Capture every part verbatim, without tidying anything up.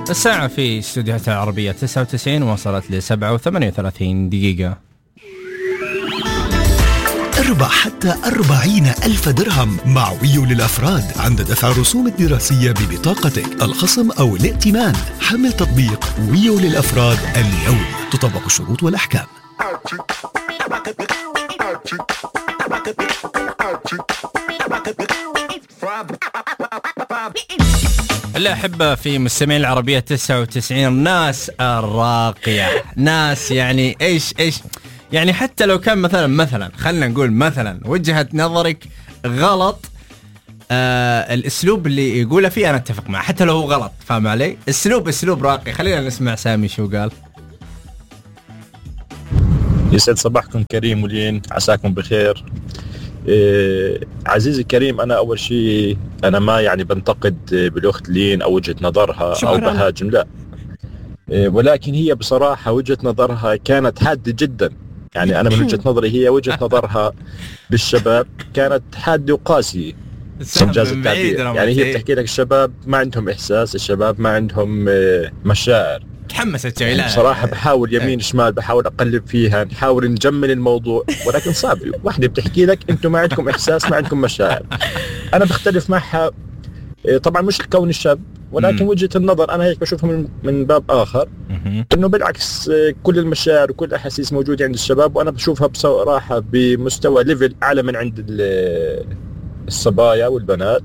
الساعة في استوديوهات العربية تسعة وتسعين وصلت لسبعة وثمانية وثلاثين دقيقة. اربح حتى أربعين ألف درهم مع ويو للأفراد عند دفع الرسوم الدراسية ببطاقتك، الخصم أو الائتمان. حمل تطبيق ويو للأفراد اليوم، تطبق الشروط والأحكام. اللي أحبه في مستمعين العربية تسعة وتسعين ناس راقية، ناس يعني إيش إيش يعني حتى لو كان مثلا مثلا خلنا نقول مثلا وجهة نظرك غلط، آه الأسلوب اللي يقوله فيه أنا أتفق معه حتى لو هو غلط، فاهم علي؟ أسلوب أسلوب راقي. خلينا نسمع سامي شو قال. يسعد صباحكم كريم ولين، عساكم بخير. إيه عزيزي كريم، أنا أول شيء أنا ما يعني بنتقد بالأخت لين أو وجهة نظرها شكرا. أو بهاجم، لا، إيه ولكن هي بصراحة وجهة نظرها كانت حادة جدا. يعني أنا من وجهة نظري هي وجهة نظرها بالشباب كانت حادة وقاسية، إنجاز التعبير. يعني هي بتحكي لك الشباب ما عندهم إحساس، الشباب ما عندهم مشاعر. تحمست يعني بصراحة بحاول يمين شمال، بحاول أقلب فيها، نحاول نجمل الموضوع، ولكن صعب. واحدة بتحكي لك أنتم ما عندكم إحساس، ما عندكم مشاعر. أنا بختلف معها طبعا، مش الكون الشاب، ولكن م. وجهة النظر أنا هيك بشوفها من, من باب آخر، إنه بالعكس كل المشاعر وكل الأحاسيس موجودة عند الشباب، وأنا بشوفها بصراحة بمستوى ليفل أعلى من عند الصبايا والبنات.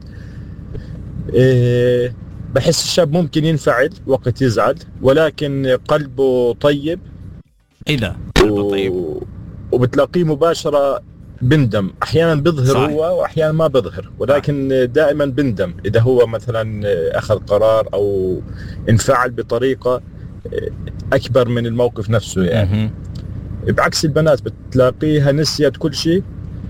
إيه بحس الشاب ممكن ينفعل وقت يزعل، ولكن قلبه طيب. إيه ده قلبه و... طيب، وبتلاقيه مباشرة بندم. أحيانا بيظهر صحيح. هو وأحيانا ما بيظهر، ولكن دائما بندم إذا هو مثلا أخذ قرار أو انفعل بطريقة أكبر من الموقف نفسه. يعني بعكس البنات بتلاقيها نسيت كل شيء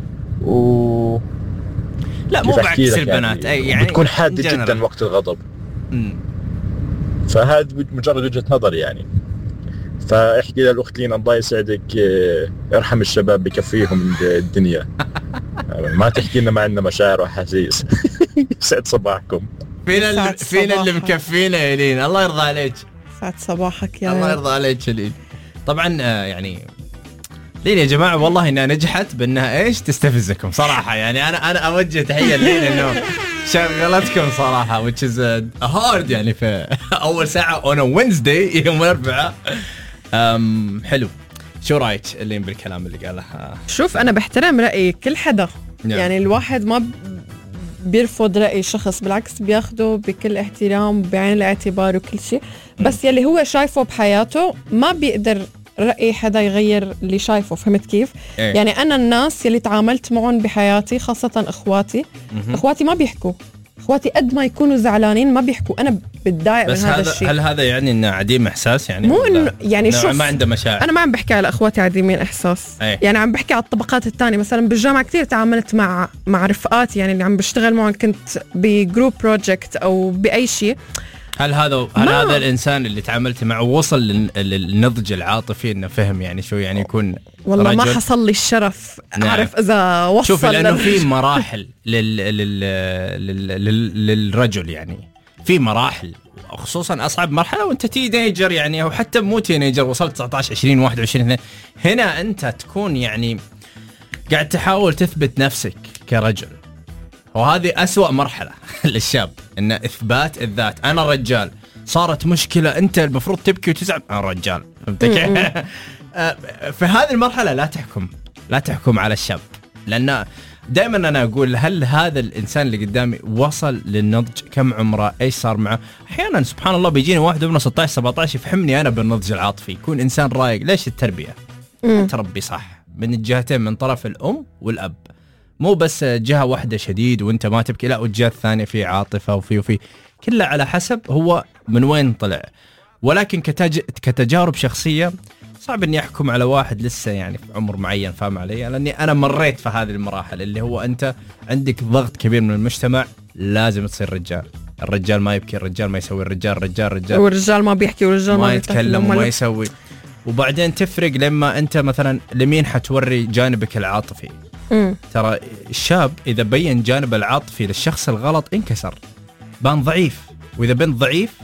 و لا مو بعكس البنات، يعني, يعني بتكون حادة جدا وقت الغضب. مم. فهذا مجرد وجهة نظر يعني. فاحكي للأخت لين الله يسعدك، ارحم الشباب بكفيهم الدنيا. ما تحكي لنا ما عندنا مشاعر وأحاسيس. يسعد صباحكم. فينا اللي فينا اللي مكفينا يا لين، الله يرضى عليك. سعد صباحك يا الله يرضى عليك لين. طبعا يعني لين يا جماعة والله إنها نجحت بأنها إيش تستفزكم صراحة. يعني أنا أنا أوجه تحية لين إنه شغلتكم صراحة which is hard يعني في أول ساعة on a Wednesday يوم الأربعاء. أم حلو. شو رأيك لين بالكلام اللي قاله؟ شوف أنا بحترم رأي كل حدا. يعني الواحد ما بيرفض رأي شخص، بالعكس بياخده بكل احترام بعين الاعتبار وكل شيء، بس يلي هو شايفه بحياته ما بيقدر رأي حدا يغير اللي شايفه. فهمت كيف؟ إيه؟ يعني أنا الناس يلي تعاملت معهم بحياتي خاصة إخواتي م-م. إخواتي ما بيحكوا. إخواتي قد ما يكونوا زعلانين ما بيحكوا. أنا بتضايق من هذا الشيء. هل هذا يعني إنه عديم إحساس؟ يعني مو إنه يعني شوف ما عنده مشاعر. أنا ما عم بحكي على إخواتي عديمين إحساس. إيه؟ يعني عم بحكي على الطبقات الثانية. مثلا بالجامعة كتير تعاملت مع مع رفقاتي يعني اللي عم بشتغل معهم، كنت بجروب بروجكت أو بأي شيء. هل هذا هل هذا الإنسان اللي تعاملت معه وصل للنضج العاطفي إنه فهم يعني شو يعني يكون والله رجل؟ ما حصل لي الشرف أعرف إذا وصل. شوف لأنه في مراحل لل... لل... لل... لل... للرجل، يعني في مراحل، خصوصا أصعب مرحلة وأنت تينيجر يعني، أو حتى مو تينيجر وصلت تسعة عشر عشرين واحد وعشرين. هنا أنت تكون يعني قاعد تحاول تثبت نفسك كرجل، وهذه أسوأ مرحلة للشاب، إن إثبات الذات. أنا رجال، صارت مشكلة أنت المفروض تبكي وتزعل، أنا رجال. فهمتك؟ في هذه المرحلة لا تحكم لا تحكم على الشاب، لأن دائما أنا أقول هل هذا الإنسان اللي قدامي وصل للنضج؟ كم عمره؟ إيش صار معه؟ أحيانا سبحان الله بيجيني واحد ابنه ستة عشر سبعة عشر يفهمني أنا بالنضج العاطفي، يكون إنسان رايق. ليش؟ التربية. تربي صح من الجهتين، من طرف الأم والأب، مو بس جهة واحدة شديد وانت ما تبكي، لا، والجهة الثانية في عاطفة وفي وفي كله على حسب هو من وين طلع. ولكن كتج... كتجارب شخصية صعب اني احكم على واحد لسه يعني في عمر معين، فاهم علي؟ لاني انا مريت في هذه المراحل اللي هو انت عندك ضغط كبير من المجتمع، لازم تصير رجال. الرجال ما يبكي، الرجال ما يسوي، الرجال رجال رجال والرجال ما بيحكي، والرجال ما, ما يتكلم وما يسوي. وبعدين تفرق لما انت مثلا لمين حتوري جانبك العاطفي. مم. ترى الشاب إذا بين جانب العاطفي للشخص الغلط انكسر، بان ضعيف، وإذا بنت ضعيف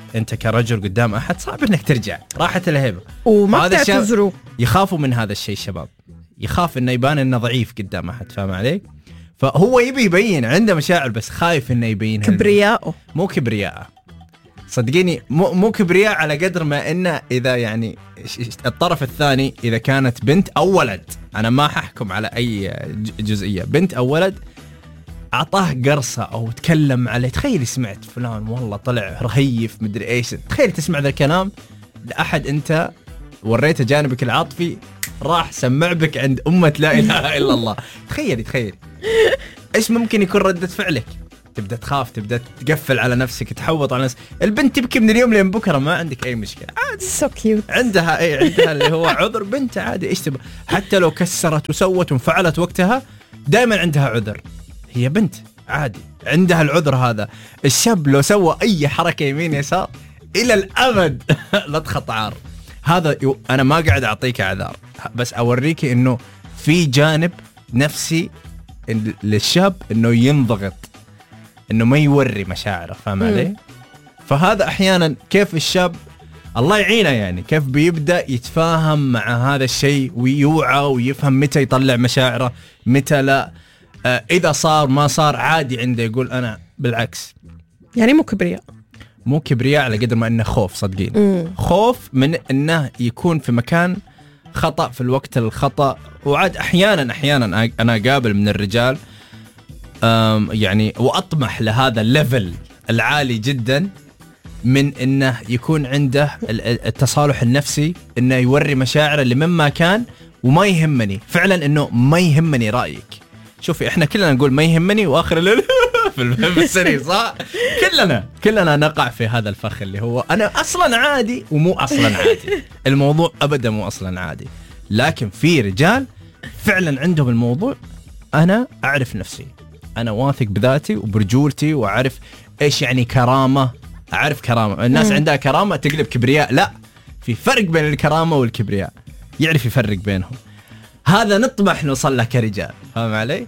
انت كرجل قدام احد صعب انك ترجع، راحت الهيبه وما بتعتذروا. يخافوا من هذا الشيء الشباب، يخاف انه يبان انه ضعيف قدام احد، فاهم علي؟ فهو يبي يبين عنده مشاعر بس خايف انه يبين كبرياءه. مو كبرياء صدقيني، مو مو كبرياء على قدر ما انه اذا يعني الطرف الثاني اذا كانت بنت او ولد، انا ما ححكم على اي جزئيه، بنت او ولد اعطاه قرصه او تكلم عليه، تخيل سمعت فلان والله طلع رهيف مدري ايش، تخيل تسمع ذا الكلام لاحد انت وريته جانبك العاطفي، راح سمع بك عند امه لا اله الا الله. تخيلي تخيلي ايش ممكن يكون ردة فعلك؟ تبدا تخاف، تبدا تقفل على نفسك، تحوط على نفسك. البنت تبكي من اليوم لين بكره ما عندك اي مشكله عادي، سو كيوت عندها اي عندها اللي هو عذر، بنت عادي ايش تبغى، حتى لو كسرت وسوت وانفعلت وقتها دائما عندها عذر، هي بنت عادي عندها العذر هذا. الشاب لو سوى اي حركه يمين يسار الى الابد لا تخط عار. هذا انا ما قاعد اعطيك اعذار، بس اوريك انه في جانب نفسي للشاب انه ينضغط، انه ما يوري مشاعره، فاهم علي؟ فهذا احيانا كيف الشاب الله يعينه يعني كيف بيبدا يتفاهم مع هذا الشيء ويوعى ويفهم متى يطلع مشاعره متى لا. آه اذا صار ما صار عادي عنده يقول انا بالعكس. يعني مو كبرياء، مو كبرياء على قدر ما انه خوف، صدقين خوف من انه يكون في مكان خطأ في الوقت الخطأ. وعاد احيانا احيانا انا قابل من الرجال يعني واطمح لهذا الليفل العالي جدا من انه يكون عنده التصالح النفسي، انه يوري مشاعره لمما كان وما يهمني فعلا، انه ما يهمني رايك. شوفي احنا كلنا نقول ما يهمني واخر الليل في السرير، صح؟ كلنا كلنا نقع في هذا الفخ اللي هو انا اصلا عادي ومو اصلا عادي. الموضوع ابدا مو اصلا عادي، لكن في رجال فعلا عندهم الموضوع انا اعرف نفسي، انا واثق بذاتي وبرجولتي واعرف ايش يعني كرامه، اعرف كرامه. الناس مم. عندها كرامه تقلب كبرياء، لا، في فرق بين الكرامه والكبرياء، يعرف يفرق بينهم. هذا نطمح نوصل له كرجال، فاهم علي؟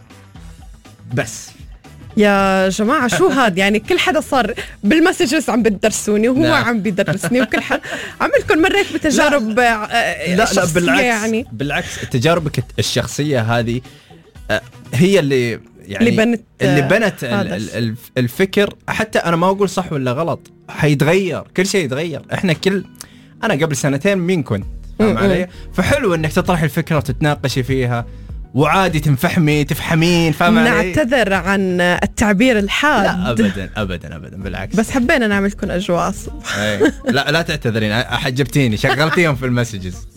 بس يا جماعة شو هاد يعني كل حدا صار بالمسجز عم بتدرسوني وهو لا. عم بيدرسني وكل حدا عملكم مريت بتجارب لا. لا لا بالعكس يعني. بالعكس تجاربك الشخصية هذه هي اللي يعني اللي بنت اللي بنت الفكر. حتى أنا ما أقول صح ولا غلط، حيتغير كل شيء يتغير. إحنا كل أنا قبل سنتين مين كنت فاهم علي؟ فحلو إنك تطرح الفكرة وتتناقشي فيها وعادي تنفحمي تفحمين، فاهم علي؟ نعتذر عن التعبير الحاد. لا ابدا ابدا ابدا بالعكس، بس حبينا نعمل لكم اجواء. لا لا تعتذرين، حجبتيني شغلتيهم في المسجز.